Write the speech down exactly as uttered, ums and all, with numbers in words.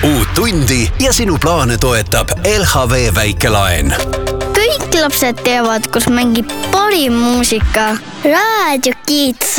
uut tundi ja sinu plaane toetab L H V väikelaen. Kõik lapsed teavad, kus mängib parim muusika. Raadio Kids.